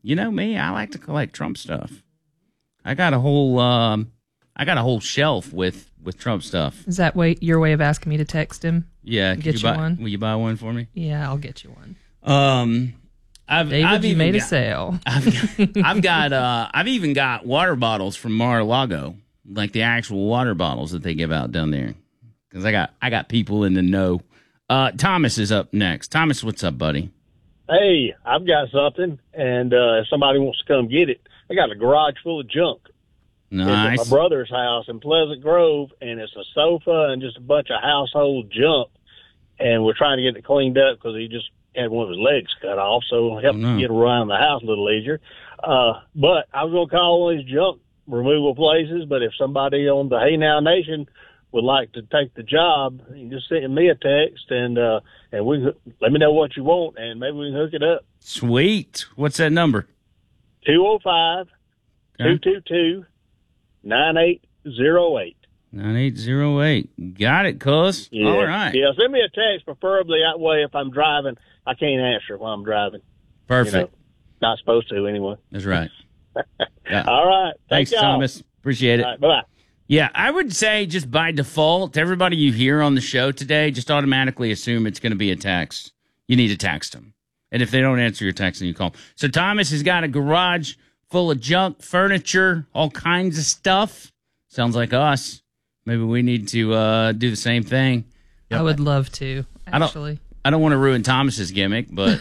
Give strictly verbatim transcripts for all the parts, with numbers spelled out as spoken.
you know me, I like to collect Trump stuff. I got a whole, um, I got a whole shelf with, with Trump stuff. Is that way your way of asking me to text him? Yeah, get you, you buy, one. Will you buy one for me? Yeah, I'll get you one. Um, I've, David, I've you even made got, a sale. I've got, I've got, uh, I've even got water bottles from Mar-a-Lago, like the actual water bottles that they give out down there. Because I got, I got people in the know. Uh, Thomas is up next. Thomas, what's up, buddy? Hey, I've got something, and uh, if somebody wants to come get it, I got a garage full of junk. Nice. It's at my brother's house in Pleasant Grove, and it's a sofa and just a bunch of household junk. And we're trying to get it cleaned up because he just had one of his legs cut off, so help Oh, no. get around the house a little easier. Uh, but I was going to call one of these junk removal places, but if somebody on the Hey Now Nation would like to take the job, you can just send me a text, and uh, and we let me know what you want, and maybe we can hook it up. Sweet. What's that number? two oh five, two two two, nine eight oh eight. nine eight oh eight. Got it, cuz. Yeah. All right. Yeah, send me a text, preferably that way if I'm driving. I can't answer while I'm driving. Perfect. You know, not supposed to anyway. That's right. Yeah. All right. Thanks, y'all. Thomas. Appreciate it. All right, bye-bye. Yeah, I would say just by default, everybody you hear on the show today, just automatically assume it's going to be a text. You need to text them. And if they don't answer your text, then you call them. So Thomas has got a garage full of junk, furniture, all kinds of stuff. Sounds like us. Maybe we need to uh, do the same thing. I would love to, I don't, actually. I don't want to ruin Thomas's gimmick, but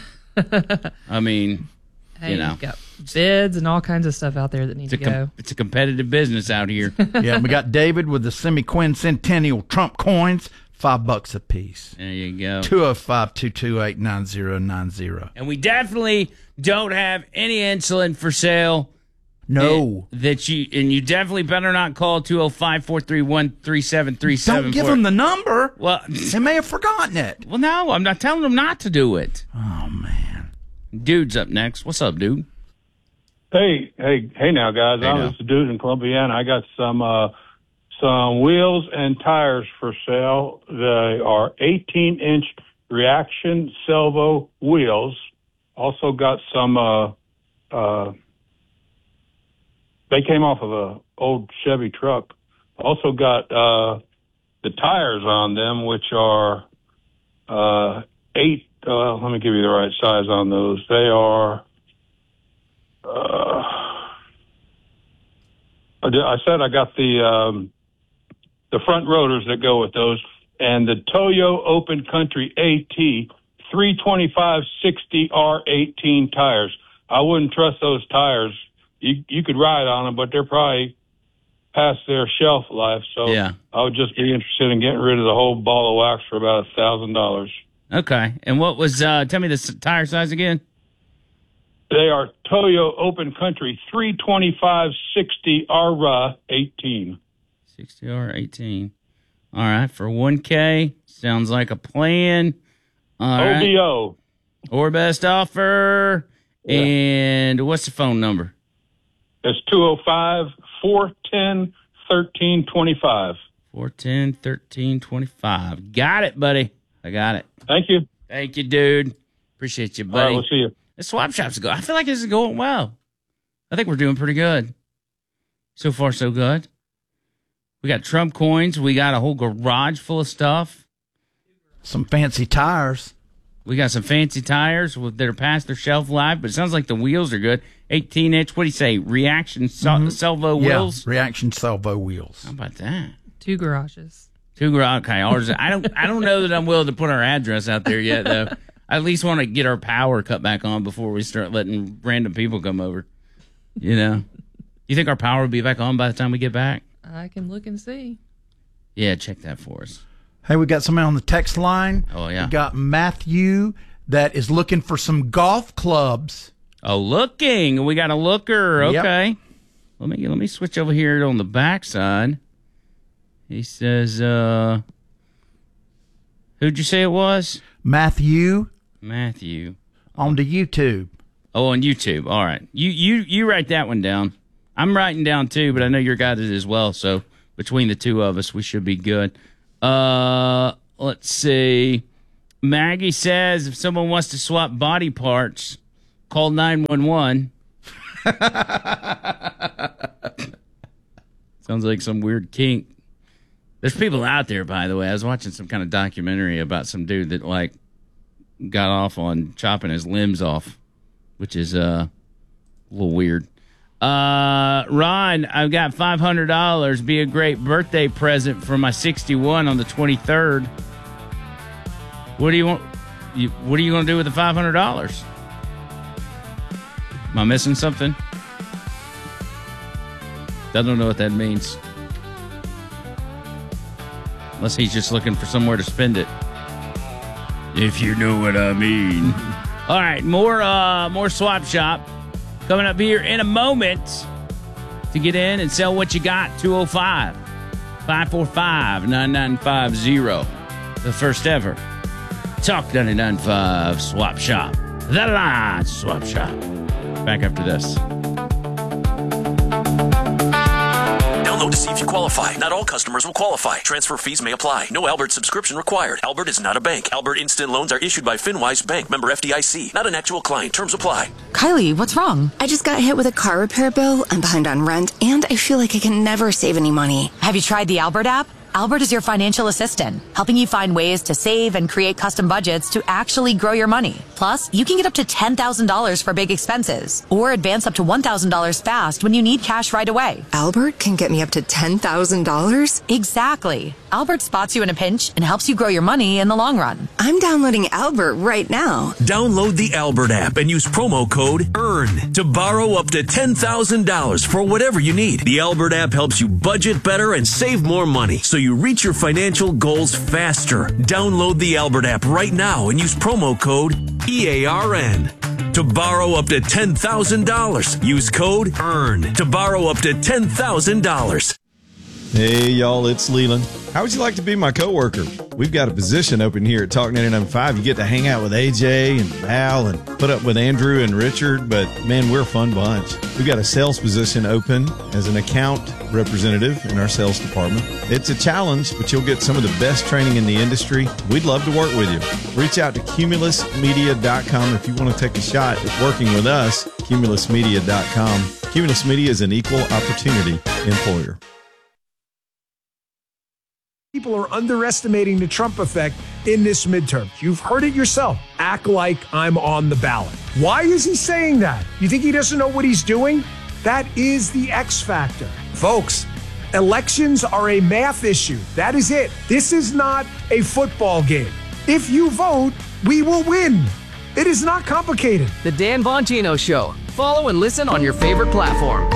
I mean, Hey, you know. you've got bids and all kinds of stuff out there that need It's to a, com- go. it's a competitive business out here. Yeah, we got David with the semi-quincentennial Trump coins, five bucks a piece. There you go. two oh five, two two eight, nine oh nine oh. And we definitely don't have any insulin for sale. No. That, that you and you definitely better not call two oh five, four three one, three seven three seven. Don't give them the number. Well, they may have forgotten it. Well, no, I'm not telling them not to do it. Oh, man. Dude's up next. What's up, dude? Hey, hey, hey now, guys. Hey I'm now. just a dude in Columbiana. I got some uh, some wheels and tires for sale. They are eighteen inch reaction salvo wheels. Also got some, uh, uh, they came off of a old Chevy truck. Also got uh, the tires on them, which are uh, eight. Uh, let me give you the right size on those. They are, uh, I, did, I said I got the, um, the front rotors that go with those, and the Toyo Open Country AT three twenty-five sixty R eighteen tires. I wouldn't trust those tires. You, you could ride on them, but they're probably past their shelf life. So Yeah. I would just be interested in getting rid of the whole ball of wax for about a thousand dollars. Okay. And what was, uh, tell me the s- tire size again? They are Toyo Open Country three twenty-five sixty R eighteen. sixty or eighteen. All right. For one K. Sounds like a plan. All right. O B O. Or best offer. Yeah. And what's the phone number? It's two oh five, four one oh, one three two five. four one zero, one three two five. Got it, buddy. I got it. Thank you. Thank you, dude. Appreciate you, buddy. All right, we'll see you. The swap shop's go. I feel like this is going well. I think we're doing pretty good. So far, so good. We got Trump coins. We got a whole garage full of stuff. Some fancy tires. We got some fancy tires with, that are past their shelf life, but it sounds like the wheels are good. eighteen inch, what do you say? Reaction sal- Mm-hmm. salvo Yeah, wheels? reaction salvo wheels. How about that? Two garages. Two garage. Okay, ours. I don't. I don't know that I'm willing to put our address out there yet, though. I at least want to get our power cut back on before we start letting random people come over. You know, you think our power will be back on by the time we get back? I can look and see. Yeah, check that for us. Hey, we got somebody on the text line. Oh yeah. We got Matthew that is looking for some golf clubs. Oh, looking. We got a looker. Yep. Okay. Let me let me switch over here on the backside. He says, uh, who'd you say it was? Matthew Matthew. on the YouTube. Oh, on YouTube. All right. You you you write that one down. I'm writing down too, but I know your guy did as well. So between the two of us, we should be good. Uh, let's see. Maggie says if someone wants to swap body parts, call nine one one. Sounds like some weird kink. There's people out there, by the way. I was watching some kind of documentary about some dude that, like, got off on chopping his limbs off, which is uh, a little weird. Uh, Ron, I've got five hundred dollars. Be a great birthday present for my sixty-one on the twenty-third. What do you want? You, what are you going to do with the five hundred dollars? Am I missing something? I don't know what that means. Unless he's just looking for somewhere to spend it. If you know what I mean. All right, more uh, more Swap Shop coming up here in a moment. To get in and sell what you got, two oh five, five four five, nine nine five zero. The first ever Talk ninety-nine point five Swap Shop. The Line Swap Shop. Back after this. Download to see if you qualify. Not all customers will qualify. Transfer fees may apply. No Albert subscription required. Albert is not a bank. Albert Instant Loans are issued by FinWise Bank, member F D I C. Not an actual client. Terms apply. Kylie, what's wrong? I just got hit with a car repair bill. I'm behind on rent, and I feel like I can never save any money. Have you tried the Albert app? Albert is your financial assistant, helping you find ways to save and create custom budgets to actually grow your money. Plus, you can get up to ten thousand dollars for big expenses or advance up to one thousand dollars fast when you need cash right away. Albert can get me up to ten thousand dollars? Exactly. Albert spots you in a pinch and helps you grow your money in the long run. I'm downloading Albert right now. Download the Albert app and use promo code EARN to borrow up to ten thousand dollars for whatever you need. The Albert app helps you budget better and save more money so you reach your financial goals faster. Download the Albert app right now and use promo code E A R N to borrow up to ten thousand dollars. Use code EARN to borrow up to ten thousand dollars. Hey, y'all, it's Leland. How would you like to be my coworker? We've got a position open here at Talk ninety-nine point five. You get to hang out with A J and Val and put up with Andrew and Richard, but, man, we're a fun bunch. We've got a sales position open as an account representative in our sales department. It's a challenge, but you'll get some of the best training in the industry. We'd love to work with you. Reach out to cumulus media dot com if you want to take a shot at working with us, cumulus media dot com. Cumulus Media is an equal opportunity employer. People are underestimating the Trump effect in this midterm. You've heard it yourself. Act like I'm on the ballot. Why is he saying that? You think he doesn't know what he's doing? That is the X factor. Folks, elections are a math issue. That is it. This is not a football game. If you vote, we will win. It is not complicated. The Dan Bongino Show. Follow and listen on your favorite platform.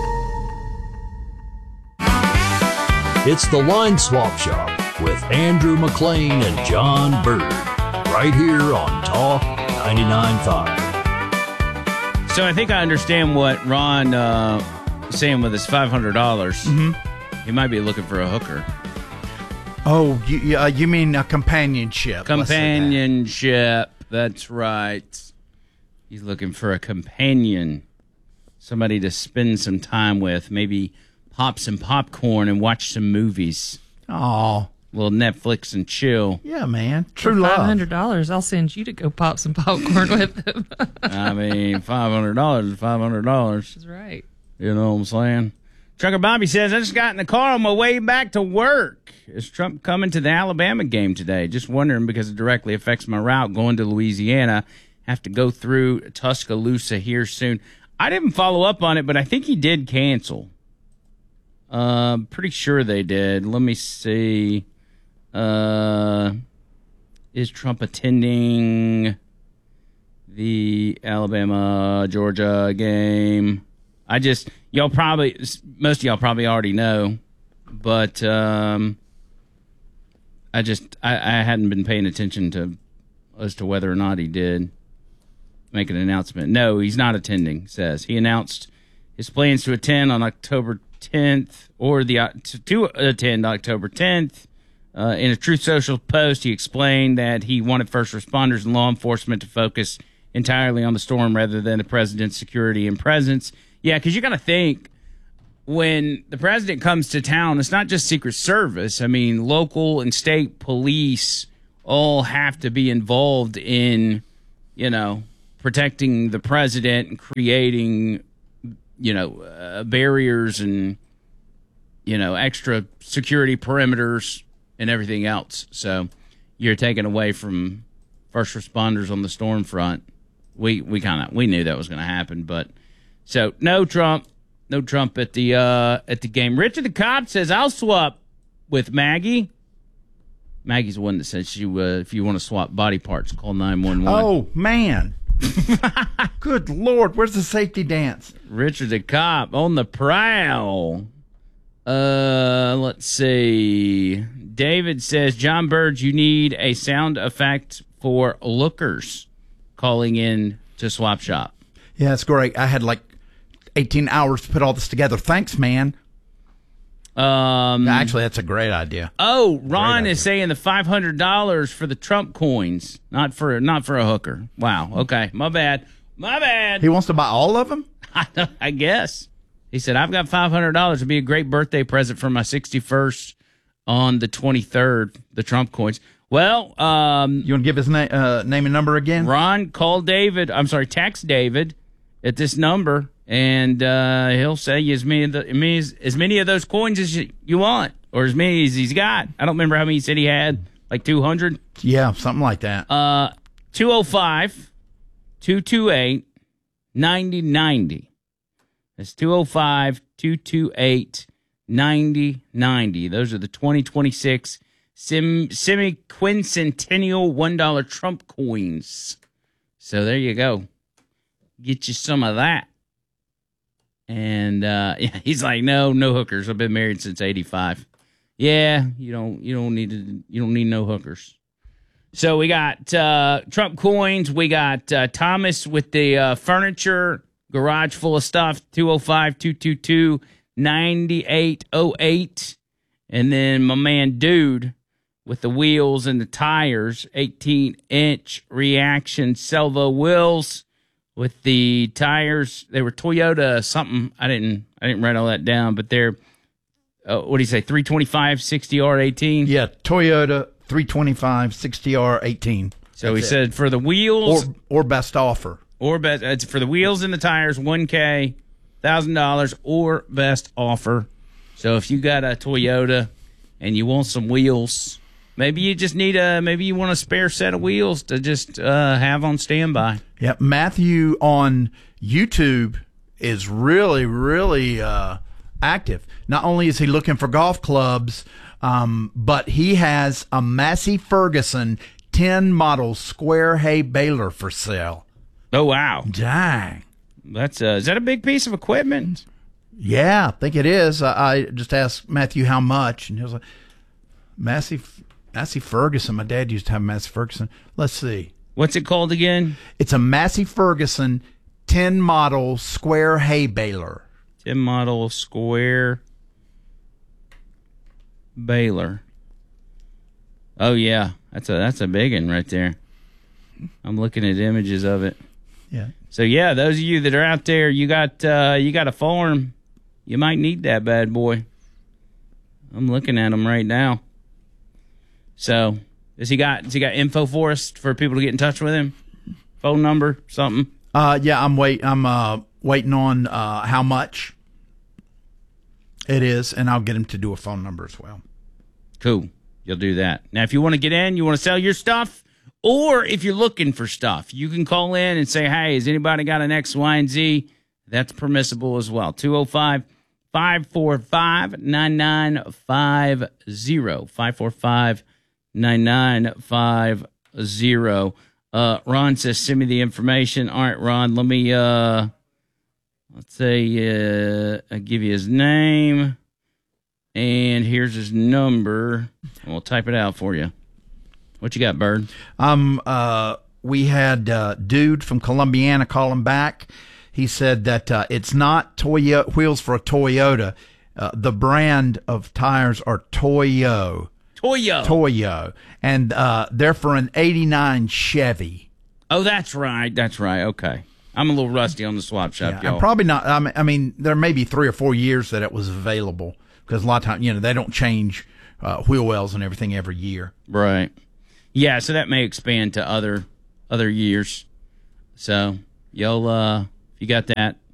It's the Line Swap Shop with Andrew McLean and John Bird, right here on Talk ninety-nine point five. So I think I understand what Ron uh, is saying with his five hundred dollars. Mm-hmm. He might be looking for a hooker. Oh, you, uh, you mean a companionship? Companionship. That. That's right. He's looking for a companion, somebody to spend some time with, maybe pop some popcorn and watch some movies. Oh, a little Netflix and chill. Yeah, man. True For love. five hundred dollars, I'll send you to go pop some popcorn with him. I mean, five hundred dollars is five hundred dollars. That's right. You know what I'm saying? Trucker Bobby says, I just got in the car on my way back to work. Is Trump coming to the Alabama game today? Just wondering because it directly affects my route going to Louisiana. Have to go through Tuscaloosa here soon. I didn't follow up on it, but I think he did cancel. Uh, pretty sure they did. Let me see. Uh, is Trump attending the Alabama Georgia game? I just y'all probably most of y'all probably already know, but um, I just I, I hadn't been paying attention to as to whether or not he did make an announcement. No, he's not attending. Says he announced his plans to attend on October tenth, or the to, to attend October tenth. Uh, in a Truth Social post, he explained that he wanted first responders and law enforcement to focus entirely on the storm rather than the president's security and presence. Yeah, because you got to think, when the president comes to town, it's not just Secret Service. I mean, local and state police all have to be involved in, you know, protecting the president and creating you know, uh, barriers and, you know, extra security perimeters and everything else. So you're taken away from first responders on the storm front. We we kind of we knew that was going to happen, but so no Trump, no Trump at the uh, at the game. Richard the Cop says I'll swap with Maggie. Maggie's the one that says she uh, if you want to swap body parts, call nine one one. Oh man, good Lord, where's the safety dance? Richard the Cop on the prowl. Uh, let's see. David says John Bird, you need a sound effect for lookers calling in to Swap Shop. Yeah, that's great. I had like eighteen hours to put all this together. Thanks, man. Um, Actually, that's a great idea. Oh, Ron Great is idea. saying the five hundred dollars for the Trump coins, not for not for a hooker. Wow. Okay, my bad. My bad. He wants to buy all of them? I, I guess. He said, I've got five hundred dollars. It'd be a great birthday present for my sixty-first on the twenty-third, the Trump coins. Well, um, you want to give his na- uh, name and number again? Ron, call David. I'm sorry, text David at this number, and uh, he'll sell you as many, of the, as, as many of those coins as you, you want, or as many as he's got. I don't remember how many he said he had, like two hundred? Yeah, something like that. Uh, two oh five, two two eight, nine oh nine oh. That's two oh five, two two eight, nine oh nine oh. Those are the twenty twenty-six Sim, semi-quincentennial one dollar Trump coins. So there you go. Get you some of that. And uh, yeah, he's like, no, no hookers. I've been married since eighty-five. Yeah, you don't, you don't need to, you don't need no hookers. So we got uh, Trump coins. We got uh, Thomas with the uh, furniture garage full of stuff. two oh five, two two two, nine eight oh eight. And then my man Dude with the wheels and the tires, eighteen inch reaction Selva wheels with the tires. They were Toyota something. I didn't I didn't write all that down, but they're uh, what do you say? three twenty-five sixty R eighteen. Yeah, Toyota three twenty-five sixty R eighteen. So That's he it. said for the wheels or or best offer. Or best it's for the wheels and the tires, one K, one thousand dollars or best offer. So if you got a Toyota and you want some wheels, maybe you just need a, maybe you want a spare set of wheels to just uh, have on standby. Yeah, Matthew on YouTube is really, really uh, active. Not only is he looking for golf clubs, um, but he has a Massey Ferguson ten model square hay baler for sale. Oh, wow. Dang. That's uh, is that a big piece of equipment? Yeah, I think it is. I, I just asked Matthew how much, and he was like, Massey, Massey Ferguson. My dad used to have a Massey Ferguson. Let's see. What's it called again? It's a Massey Ferguson ten model square hay baler. ten model square baler. Oh, yeah. That's a, that's a big one right there. I'm looking at images of it. Yeah. So yeah, those of you that are out there, you got uh, you got a farm, you might need that bad boy. I'm looking at them right now. So, has he got has he got info for us for people to get in touch with him? Phone number, something? Uh, yeah, I'm wait I'm uh waiting on uh how much it is, and I'll get him to do a phone number as well. Cool. You'll do that. Now, if you want to get in, you want to sell your stuff. Or if you're looking for stuff, you can call in and say, hey, has anybody got an X, Y, and Z? That's permissible as well. two oh five, five four five, nine nine five oh. five four five, nine nine five oh. Uh, Ron says, send me the information. All right, Ron, let me, uh, let's say, uh, I'll give you his name. And here's his number. And we'll type it out for you. What you got, Bird? Um, uh, we had uh, Dude from Columbiana call him back. He said that uh, it's not Toyo wheels for a Toyota. Uh, the brand of tires are Toyo. Toyo. Toyo. And uh, they're for an eighty-nine Chevy. Oh, that's right. That's right. Okay. I'm a little rusty on the swap shop, Yeah, y'all. probably not. I mean, I mean, there may be three or four years that it was available because a lot of times, you know, they don't change uh, wheel wells and everything every year. Right. Yeah, so that may expand to other other years. So, y'all, uh, if you got that,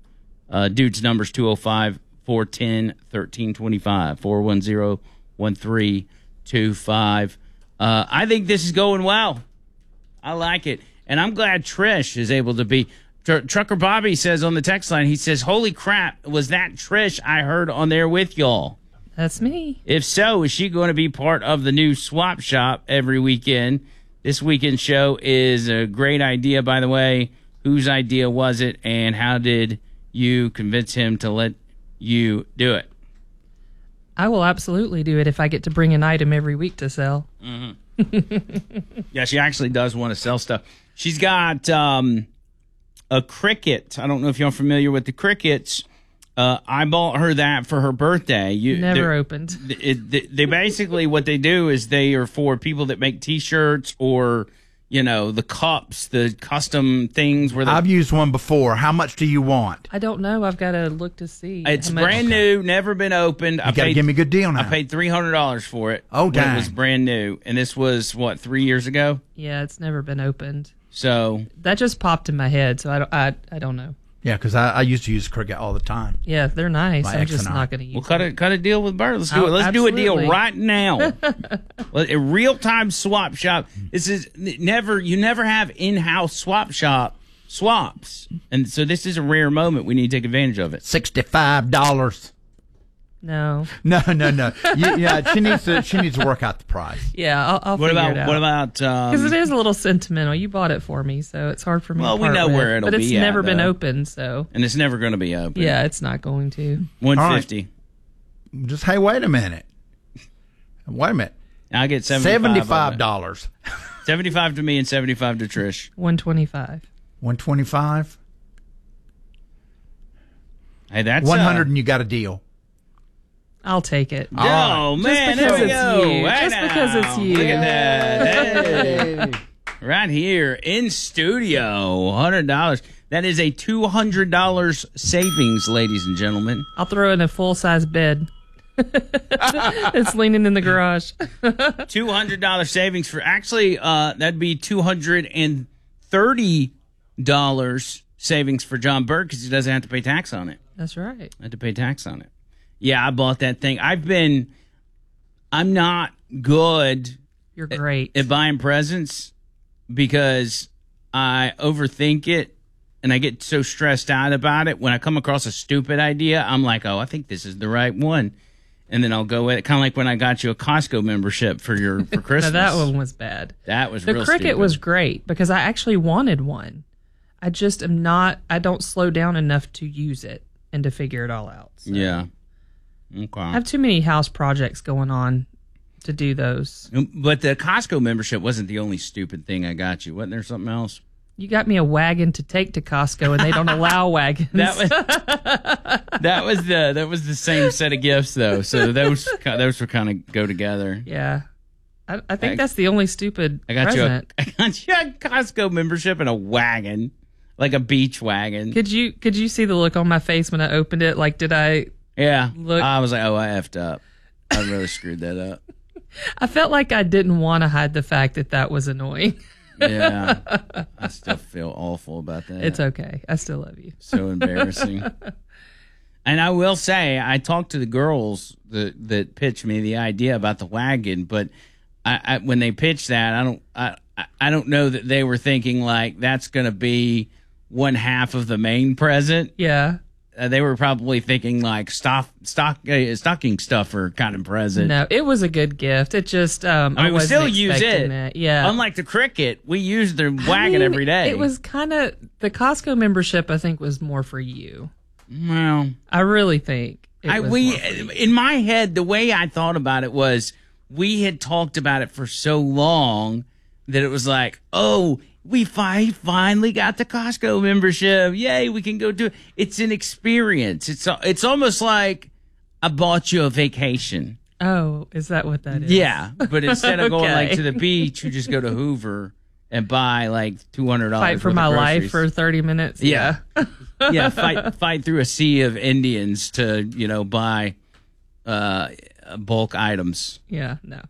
Uh, dude's number's two oh five, four one zero, one three two five, four one zero, one three two five. Uh, I think this is going well. I like it. And I'm glad Trish is able to be. Tr- Trucker Bobby says on the text line, he says, holy crap, was that Trish I heard on there with y'all? That's me. If so, is she going to be part of the new swap shop every weekend? This weekend show is a great idea, by the way. Whose idea was it, and how did you convince him to let you do it? I will absolutely do it if I get to bring an item every week to sell. Mm-hmm. Yeah, she actually does want to sell stuff. She's got um, a Cricut. I don't know if you're familiar with the Cricuts. Uh, I bought her that for her birthday. You, Never opened. It, they, they basically, what they do is they are for people that make T-shirts or, you know, the cups, the custom things. Where they, I've used one before. How much do you want? I don't know. I've got to look to see. It's how much- brand new, never been opened. You I got to paid, give me a good deal now. I paid three hundred dollars for it. Oh, when dang. It was brand new. And this was, what, three years ago? Yeah, it's never been opened. So That just popped in my head, so I don't, I, I don't know. Yeah, because I, I used to use Cricut all the time. Yeah, they're nice. My I'm ex just and I. not going to use we'll cut them. a, cut a deal with Bert. Let's do Oh, it. Let's do a deal absolutely. right now. A real-time swap shop. This is never, you never have in-house swap shop swaps. And so this is a rare moment. We need to take advantage of it. sixty-five dollars. No. No, no, no. You, yeah, she needs to. She needs to work out the price. Yeah, I'll, I'll What figure about, it out. what about, Because um, it is a little sentimental. You bought it for me, so it's hard for me Well, to we part know with. where it'll But it's be at, never been though. open, so and it's never going to be open. yeah, it's not going to. one fifty. Just hey, wait a minute. Wait a minute. I get seventy-five. Seventy-five dollars. seventy-five to me and seventy-five to Trish. one twenty-five. One twenty-five. Hey, that's One hundred, uh, and you got a deal. I'll take it. Oh, Just man, because there we it's go. you. Right Just now. because it's you. Look at that. Hey. Right here in studio, one hundred dollars. That is a two hundred dollars savings, ladies and gentlemen. I'll throw in a full-size bed. It's leaning in the garage. two hundred dollars savings for, actually, uh, that'd be two hundred thirty dollars savings for John Burke because he doesn't have to pay tax on it. That's right. I had to pay tax on it. Yeah, I bought that thing. I've been, I'm not good You're great. at buying presents because I overthink it and I get so stressed out about it. When I come across a stupid idea, I'm like, oh, I think this is the right one. And then I'll go with it. Kind of like when I got you a Costco membership for your for Christmas. No, that one was bad. That was The real Cricut stupid. was great because I actually wanted one. I just am not, I don't slow down enough to use it and to figure it all out. So. Yeah. Okay. I have too many house projects going on to do those. But the Costco membership wasn't the only stupid thing I got you. Wasn't there something else? You got me a wagon to take to Costco, and they don't allow wagons. That was that was the that was the same set of gifts though. So those those were kind of go together. Yeah, I, I think I- that's the only stupid I got present. you. A, I got you a Costco membership and a wagon, like a beach wagon. Could you could you see the look on my face when I opened it? Like, did I? Yeah, Look. I was like, oh, I effed up. I really screwed that up. I felt like I didn't want to hide the fact that that was annoying. Yeah, I still feel awful about that. It's okay. I still love you. So embarrassing. And I will say, I talked to the girls that that pitched me the idea about the wagon, but I, I when they pitched that, I don't, I, I don't know that they were thinking like that's going to be one half of the main present. Yeah. Uh, they were probably thinking like stock, stock, uh, stocking stuffer kind of present. No, it was a good gift. It just, um, I mean, we wasn't still use expecting it. that. Yeah. Unlike the Cricut, we use the wagon I mean, every day. It was kind of, the Costco membership, I think, was more for you. Well, I really think. It I was we more for you. in my head, the way I thought about it was we had talked about it for so long that it was like, oh, we fi- finally got the Costco membership. Yay, we can go do it. It's an experience. It's a, it's almost like I bought you a vacation. Oh, is that what that is? Yeah, but instead of going Okay. like to the beach, you just go to Hoover and buy like two hundred dollars. Fight for my life for thirty minutes. Yeah. Yeah, fight fight through a sea of Indians to, you know, buy uh, bulk items. Yeah, no.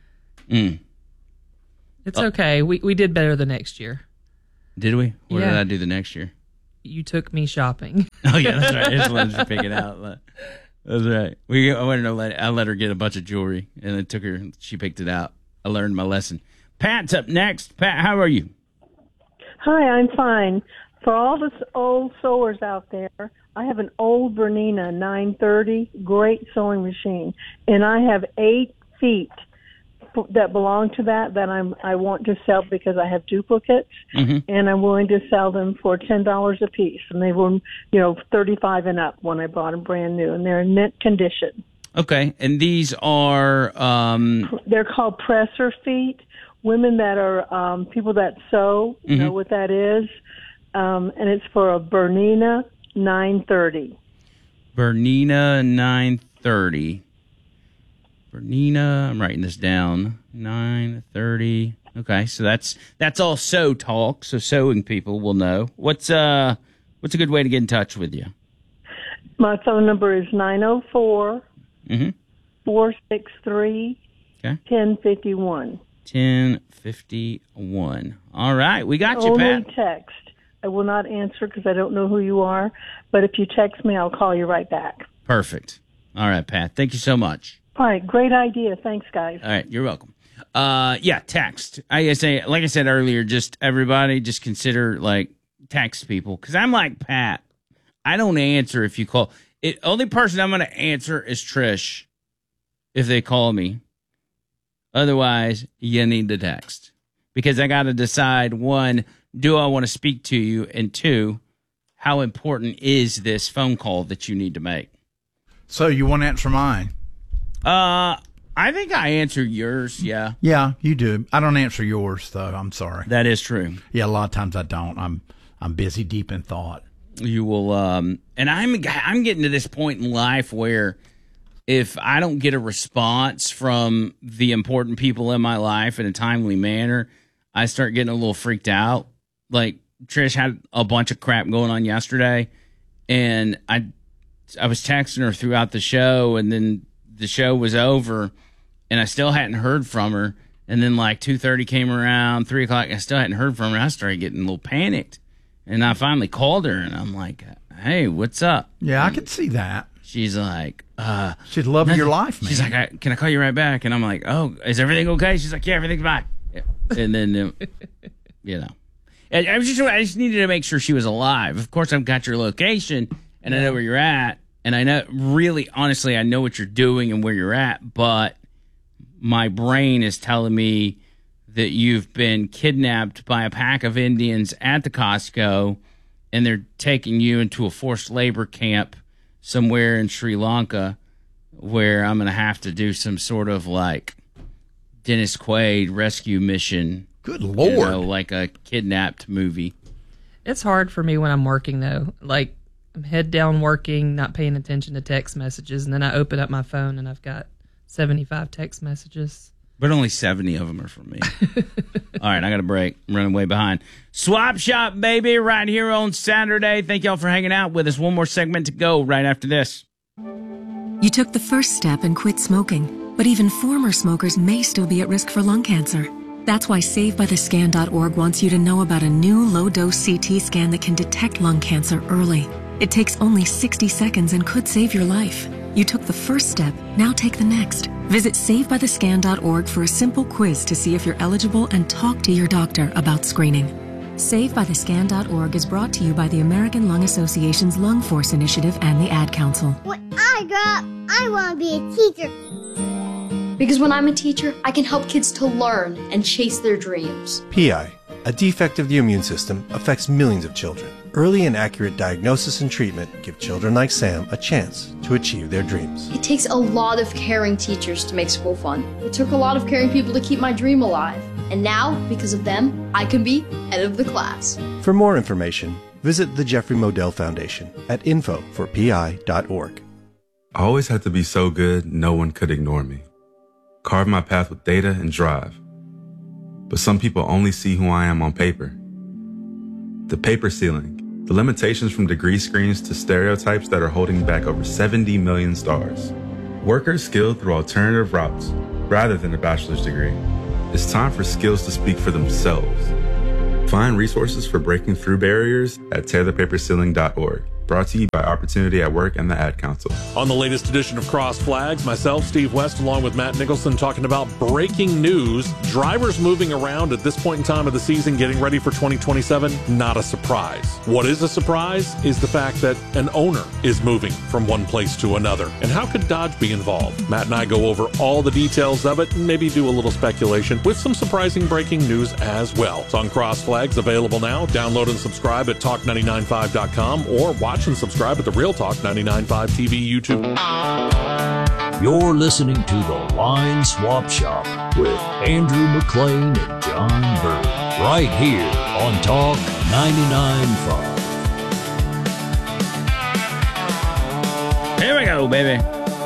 Mm. It's Oh. okay. We we did better the next year. Did we? What Yeah. did I do the next year? You took me shopping. Oh yeah, that's right. Angela let you pick it out. That's right. We I wanted to let I let her get a bunch of jewelry, and it took her. She picked it out. I learned my lesson. Pat's up next. Pat, how are you? Hi, I'm fine. For all the old sewers out there, I have an old Bernina nine thirty, great sewing machine, and I have eight feet that belong to that that I'm I want to sell because I have duplicates, mm-hmm. and I'm willing to sell them for ten dollars a piece. And they were, you know, thirty-five and up when I bought them brand new, and they're in mint condition. Okay, and these are um... they're called presser feet. Women that are um, people that sew, you mm-hmm. know what that is, um, and it's for a Bernina nine thirty. Bernina nine thirty. Bernina, I'm writing this down. nine thirty. Okay, so that's that's all sew talk. So sewing people will know. What's uh what's a good way to get in touch with you? My phone number is nine oh four, mm-hmm. four six three, okay. ten fifty-one. ten fifty-one. All right, we got you, Only Pat. Only text. I will not answer because I don't know who you are, but if you text me, I'll call you right back. Perfect. All right, Pat. Thank you so much. All right, great idea. Thanks, guys. All right, you're welcome. Uh, yeah, text. I say, like I said earlier, just everybody, just consider like text people because I'm like Pat. I don't answer if you call. It only person I'm going to answer is Trish if they call me. Otherwise, you need to text because I got to decide, one, do I want to speak to you? And two, how important is this phone call that you need to make? So you want to answer mine? Uh, I think I answer yours, yeah. Yeah, you do. I don't answer yours, though. I'm sorry. That is true. Yeah, a lot of times I don't. I'm I'm busy deep in thought. You will, um, and I'm I'm getting to this point in life where if I don't get a response from the important people in my life in a timely manner, I start getting a little freaked out. Like Trish had a bunch of crap going on yesterday, and I I was texting her throughout the show, and then the show was over, and I still hadn't heard from her. And then like two thirty came around, three o'clock, and I still hadn't heard from her. I started getting a little panicked, and I finally called her, and I'm like, "Hey, what's up?" Yeah, and I could see that. She's like, uh, she's loving your life, man. She's like, I, can I call you right back? And I'm like, oh, is everything okay? She's like, yeah, everything's fine. Yeah. And then, uh, you know, I, I was just, I just needed to make sure she was alive. Of course, I've got your location, and yeah. I know where you're at, and I know, really, honestly, I know what you're doing and where you're at, but my brain is telling me that you've been kidnapped by a pack of Indians at the Costco, and they're taking you into a forced labor camp somewhere in Sri Lanka, where I'm going to have to do some sort of like Dennis Quaid rescue mission. Good Lord. You know, like a kidnapped movie. It's hard for me when I'm working, though. Like, I'm head down working, not paying attention to text messages, and then I open up my phone and I've got seventy-five text messages. But only seventy of them are from me. All right, I got a break. I'm running way behind. Swap Shop, baby, right here on Saturday. Thank y'all for hanging out with us. One more segment to go right after this. You took the first step and quit smoking, but even former smokers may still be at risk for lung cancer. That's why save by the scan dot org wants you to know about a new low-dose C T scan that can detect lung cancer early. It takes only sixty seconds and could save your life. You took the first step, now take the next. Visit save by the scan dot org for a simple quiz to see if you're eligible and talk to your doctor about screening. save by the scan dot org is brought to you by the American Lung Association's Lung Force Initiative and the Ad Council. When I grow up, I want to be a teacher. Because when I'm a teacher, I can help kids to learn and chase their dreams. P I, a defect of the immune system, affects millions of children. Early and accurate diagnosis and treatment give children like Sam a chance to achieve their dreams. It takes a lot of caring teachers to make school fun. It took a lot of caring people to keep my dream alive. And now, because of them, I can be head of the class. For more information, visit the Jeffrey Modell Foundation at info for P I dot org. I always had to be so good, no one could ignore me. Carve my path with data and drive. But some people only see who I am on paper. The paper ceiling. The limitations from degree screens to stereotypes that are holding back over seventy million stars. Workers skilled through alternative routes rather than a bachelor's degree. It's time for skills to speak for themselves. Find resources for breaking through barriers at tear the paper ceiling dot org. Brought to you by Opportunity at Work and the Ad Council. On the latest edition of Cross Flags, myself, Steve West, along with Matt Nicholson, talking about breaking news. Drivers moving around at this point in time of the season, getting ready for twenty twenty-seven, not a surprise. What is a surprise is the fact that an owner is moving from one place to another. And how could Dodge be involved? Matt and I go over all the details of it and maybe do a little speculation with some surprising breaking news as well. It's on Cross Flags, available now. Download and subscribe at talk nine nine five dot com or watch and subscribe at the Real Talk ninety-nine point five T V YouTube. You're listening to The Line Swap Shop with Andrew McLean and John Bird, right here on Talk ninety-nine point five. Here we go, baby.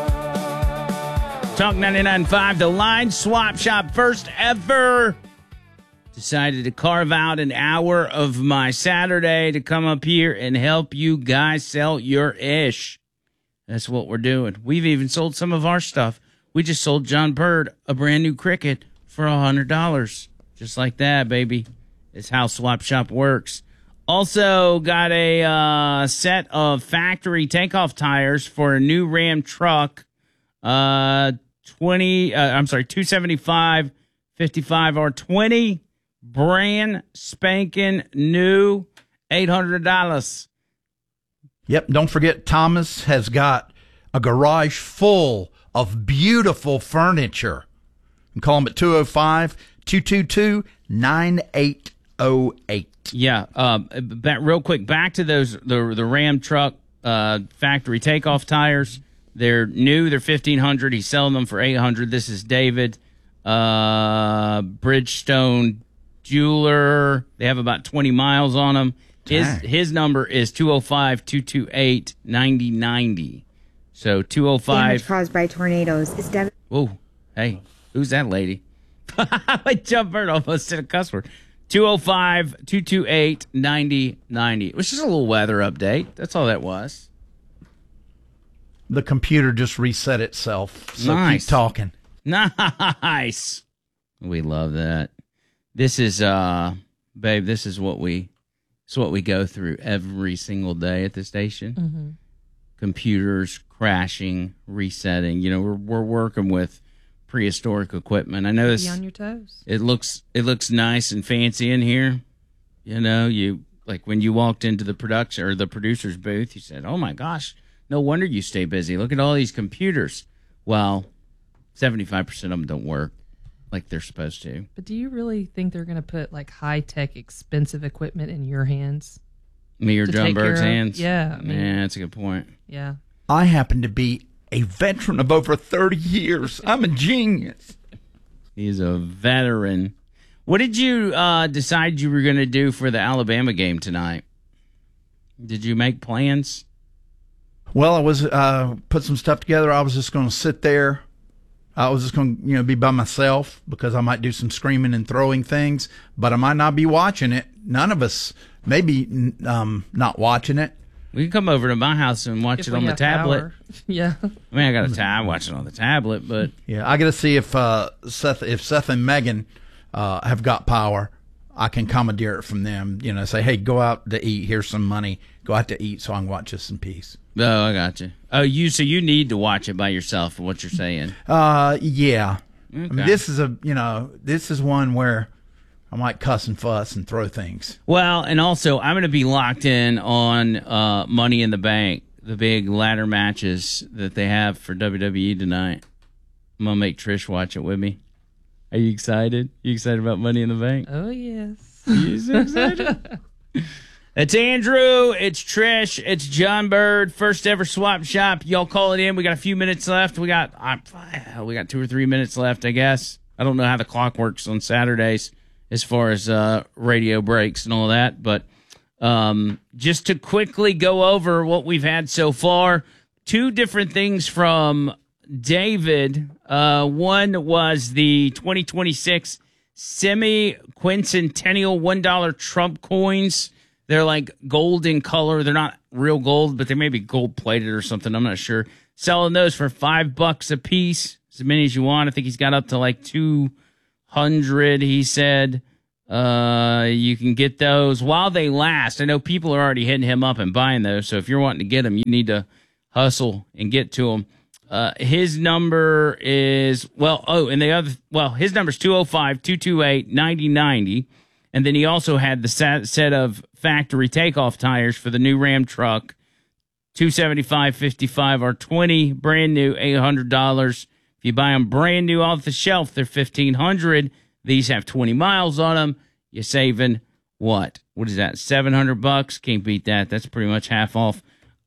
Talk ninety-nine point five, The Line Swap Shop, first ever. Decided to carve out an hour of my Saturday to come up here and help you guys sell your ish. That's what we're doing. We've even sold some of our stuff. We just sold John Bird a brand new Cricket for one hundred dollars. Just like that, baby. It's how Swap Shop works. Also got a uh, set of factory takeoff tires for a new Ram truck. Uh, twenty. Uh, I'm sorry, two seventy-five fifty-five R twenty. Brand spanking new, eight hundred dollars. Yep, don't forget Thomas has got a garage full of beautiful furniture. You can call him at two oh five, two two two, nine eight oh eight. Yeah, uh, back, real quick, back to those the the Ram truck uh, factory takeoff tires. They're new, they're fifteen hundred dollars. He's selling them for eight hundred dollars. This is David, uh, Bridgestone Jeweler. They have about twenty miles on them. His Dang. his number is two oh five, two two eight, nine oh nine oh. So two oh five. Damage caused by tornadoes is dev- Whoa. Hey, who's that lady? I jumped bird almost said a cuss word. two oh five, two two eight, nine oh nine oh. It was just a little weather update. That's all that was. The computer just reset itself. So Nice. keep talking. Nice. We love that. This is, uh, babe, this is what we, it's what we go through every single day at the station. Mm-hmm. Computers crashing, resetting. You know, we're we're working with prehistoric equipment. I know this. Be on your toes. It looks it looks nice and fancy in here. You know, you like when you walked into the production or the producer's booth, you said, "Oh my gosh, no wonder you stay busy. Look at all these computers." Well, seventy-five percent of them don't work like they're supposed to. But do you really think they're going to put like high tech, expensive equipment in your hands? Me or to John take care Bird's of? hands? Yeah. I mean, yeah, that's a good point. Yeah. I happen to be a veteran of over thirty years. I'm a genius. He's a veteran. What did you uh, decide you were going to do for the Alabama game tonight? Did you make plans? Well, I was uh, put some stuff together. I was just going to sit there. I was just going to, you know, be by myself because I might do some screaming and throwing things, but I might not be watching it. None of us maybe um, not watching it. We can come over to my house and watch If it we on the have tablet. power. Yeah. I mean, I got a tab watch it on the tablet, but Yeah, I got to see if uh, Seth, if Seth and Megan uh, have got power. I can commandeer it from them. You know, say, hey, go out to eat. Here's some money. Go out to eat so I can watch this in peace. oh, I got you. Oh, you so you need to watch it by yourself. What you're saying? Uh, yeah. I Okay. mean, this is a you know this is one where I might cuss and fuss and throw things. Well, and also I'm going to be locked in on uh, Money in the Bank, the big ladder matches that they have for W W E tonight. I'm gonna make Trish watch it with me. Are you excited? You excited about Money in the Bank? Oh, yes. You so excited? It's Andrew, it's Trish, it's John Bird, first ever swap shop. Y'all call it in. We got a few minutes left. We got uh, we got two or three minutes left, I guess. I don't know how the clock works on Saturdays as far as uh, radio breaks and all that, but um, just to quickly go over what we've had so far, two different things from David. Uh, one was the twenty twenty-six semi-quincentennial one dollar Trump coins. They're like gold in color. They're not real gold, but they may be gold plated or something. I'm not sure. Selling those for five bucks a piece, as many as you want. I think he's got up to like two hundred. He said Uh, you can get those while they last. I know people are already hitting him up and buying those. So if you're wanting to get them, you need to hustle and get to them. Uh, his number is, well, oh, and the other, well, his number is two oh five, two two eight, nine oh nine oh. And then he also had the set, set of factory takeoff tires for the new Ram truck. two seventy-five fifty-five are twenty, brand new, eight hundred dollars. If you buy them brand new off the shelf, they're fifteen hundred dollars. These have twenty miles on them. You're saving what? What is that? seven hundred bucks? Can't beat that. That's pretty much half off.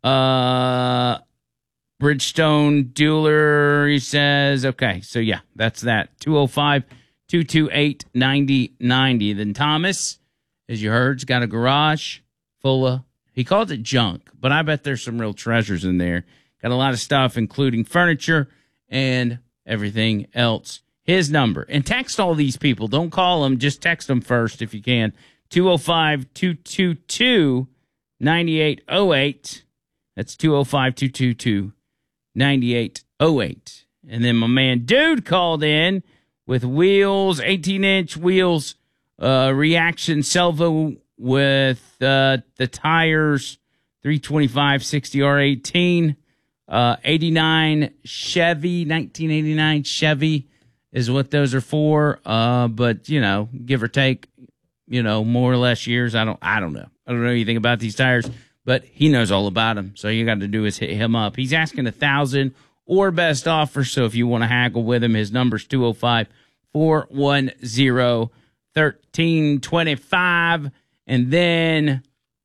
Uh, Bridgestone Dueler, he says. Okay, so yeah, that's that. two oh five, two two eight, nine oh nine oh. Then Thomas, as you heard, has got a garage full of, he calls it junk, but I bet there's some real treasures in there. Got a lot of stuff, including furniture and everything else. His number, and text all these people. Don't call them, just text them first if you can. two oh five, two two two, nine eight oh eight. That's two oh five, two two two, nine eight oh eight. And then my man Dude called in with wheels, eighteen-inch wheels, uh, reaction salvo with uh, the tires, three twenty-five sixty R eighteen, uh, eighty-nine Chevy, nineteen eighty-nine Chevy is what those are for. Uh, but, you know, give or take, you know, more or less years. I don't, I don't know. I don't know anything about these tires, but he knows all about them. So you got to do is hit him up. He's asking a thousand or best offer. So if you want to haggle with him, his number's two oh five, four one zero, one three two five. And then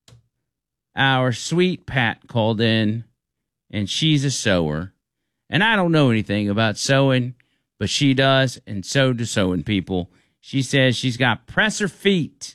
our sweet Pat called in, and she's a sewer. And I don't know anything about sewing, but she does, and so do sewing people. She says she's got presser feet,